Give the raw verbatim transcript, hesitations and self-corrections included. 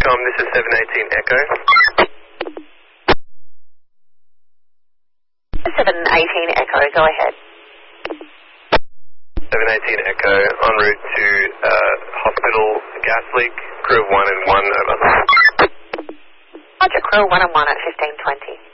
Com, this is seven eighteen Echo. seven eighteen Echo, go ahead. seven eighteen Echo, en route to uh, hospital, gas leak, crew of one and one, over. Roger, crew one and one at fifteen twenty.